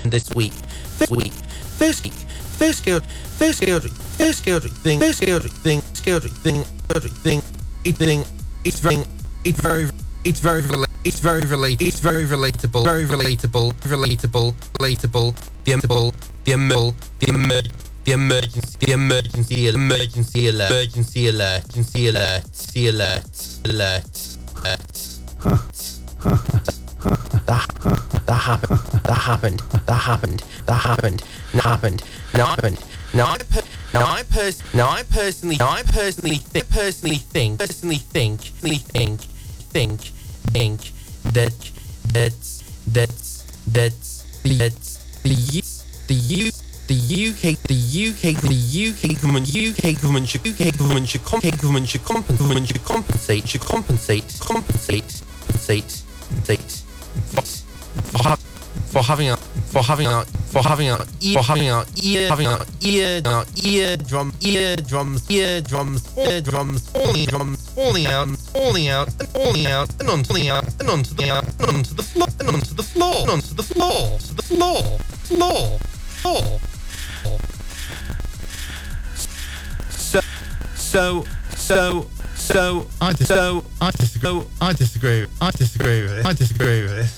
this week. This scary thing. It's very relatable. The emergency alert. That happened. Now I personally think that the UK government should compensate for having our eardrums falling out and onto the floor. So I disagree with this.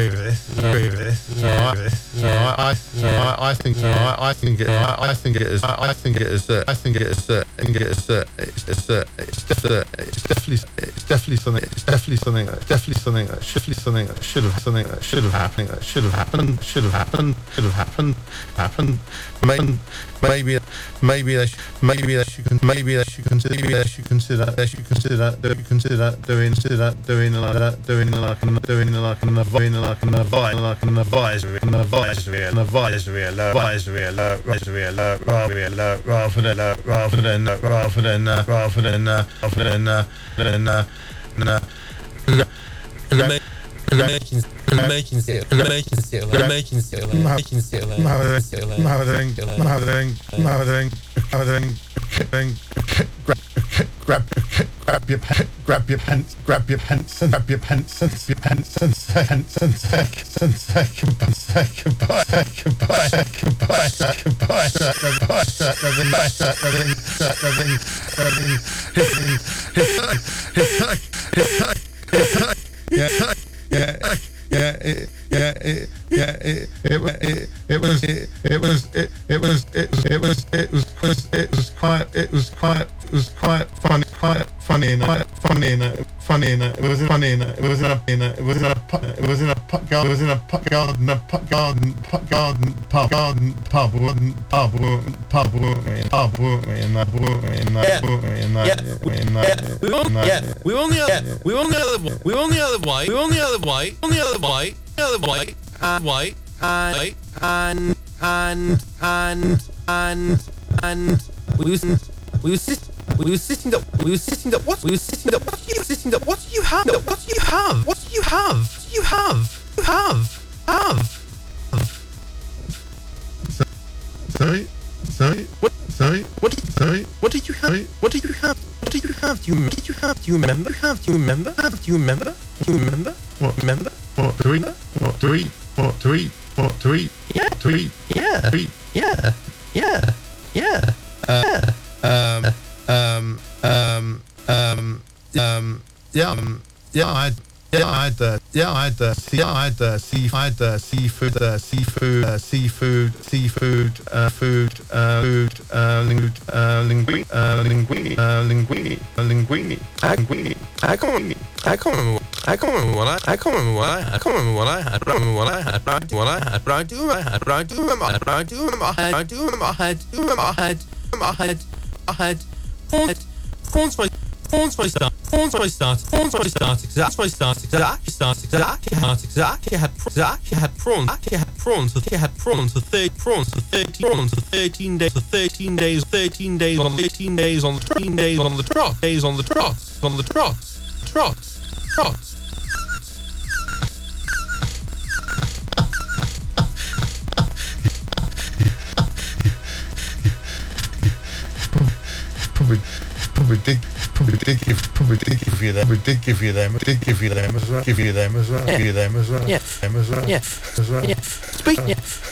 It's definitely something that should have happened. Maybe they should consider doing like an advisory alert rather than emergency grab your pants and say was quite funny in it. It was in a We only We were sitting up. What do you have? Sorry. What did you have? Do you remember? What do we? I had seafood, linguine. I can't remember what I had. But I do remember I had prawns for I had prawns for 13 days on the trots. Probably did give you them as well.